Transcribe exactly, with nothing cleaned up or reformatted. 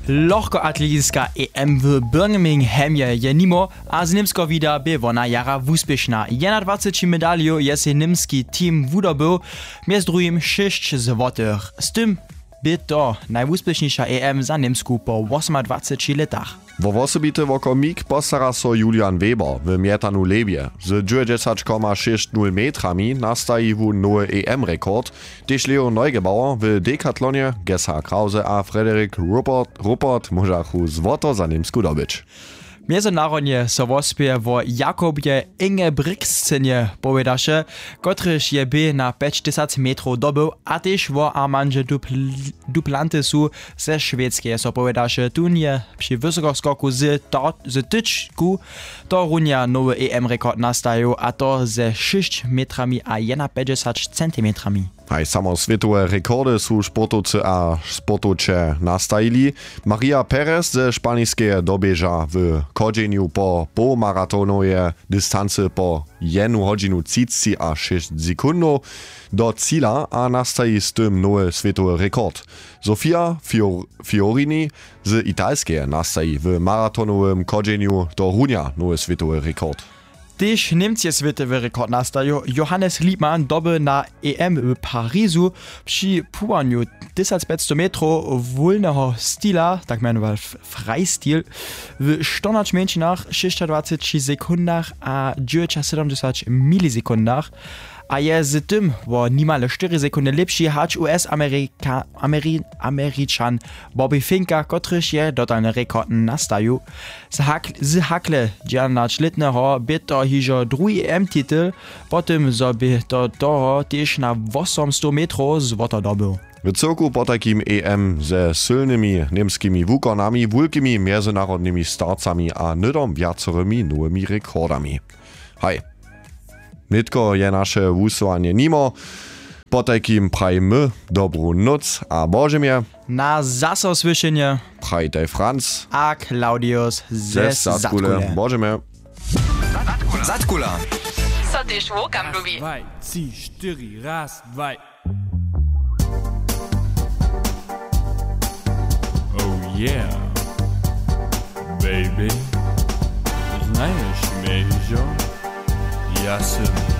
Lohkoatletická E M w Birminghamie je nimo, a z Nimsko vida by wona jara wuspěšná. dwadzieścia medaliów jest nimski team wudobył, między drugim sześć złotych. Z tym by to najwuspěšniejsza E M za Nimsku po dwudziestych latach. Wo osobity wokomik postara so Julian Weber w mietanu lebie. Z dziewięćdziesiąt przecinek sześćdziesiąt metrami nastaji w nowy E M-rekord, gdyż Leo Neugebauer w dekatlonie Gesa Krause a Frederik Ruppert, Ruppert możachu złoto za Nimsku dobyć. Międzynarodnie so wospie wo Jakobie Ingebrigtsenie powiedziaše, kotryż je by na pięćdziesiąt metrów dobył, a też wo Armandze Dupl Duplantysu ze szwedzkie so powiedziaše, tun je przy wysokoskoku z, z tyczku to runia nowy E M-rekord nastają, a to ze sześć metrami a pięćdziesiąt centimetrami. Aj samo światowe rekordy su sportowcy a sportowcze nastajili. Maria Perez ze szpańskie dobieża w chodzeniu po półmaratonowej dystancy po jedną godzinę trzydzieści a sześć sekund do cíla a nastaji z tym nowy światowy rekord. Sofia Fior Fiorini z italskie nastaji w maratonowym chodzeniu do runia nowy światowy rekord. Tyż Niemcy światowy rekord nastają. Johannes Liebmann doby na E M w Parizu przy pływaniu tysiąc pięćset metrów wolnego styla, tak mianował freistil, w czternastu minutach, dwudziestu sekundach a dziewięćdziesiąt milisekundach, a je z tym wo niemal cztery sekundy lepszy hacz U S Ameryka, Ameri, Americzan Bobby Finka, kotryż je dotalny rekord nastają. Z, hakl, z hakle dziewiętnastoletnego by to hižo drugi E M-titel, potem by to toho też na osiemset metrów złoto dobył. W cyrku po takim E M ze silnymi niemskimi wukonami, wielkimi międzynarodnymi starcami a nydom wiacorymi nowymi rekordami. Hej. Nitko je nasze wusłanie nimo. Po takim prajmy dobrą noc a Bożemie. Na zaso słyszenie. Prajtaj Franz. A Claudius ze Zatkule. Bożemie. Zatkula. Co tyś łukam lubi? Dwaj, trzy, cztery, raz, dwaj. Oh yeah, baby. Znajesz mnie, ja sam